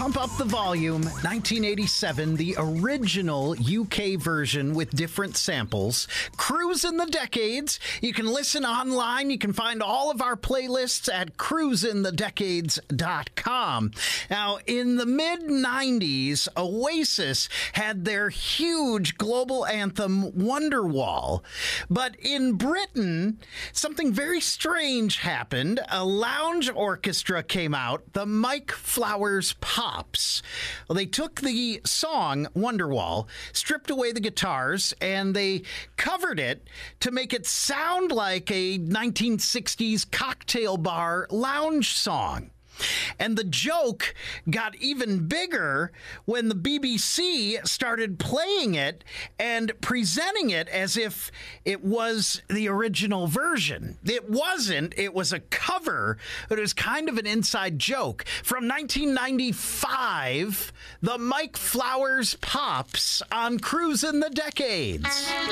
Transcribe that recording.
Pump Up the Volume, 1987, the original UK version with different samples. Cruisin' the Decades. You can listen online. You can find all of our playlists at cruisinthedecades.com. Now, in the mid-90s, Oasis had their huge global anthem, Wonderwall. But in Britain, something very strange happened. A lounge orchestra came out, the Mike Flowers Pops. Well, they took the song Wonderwall, stripped away the guitars, and they covered it to make it sound like a 1960s cocktail bar lounge song. And the joke got even bigger when the BBC started playing it and presenting it as if it was the original version. It wasn't. It was a cover, but it was kind of an inside joke. From 1995, the Mike Flowers Pops on Cruisin' the Decades.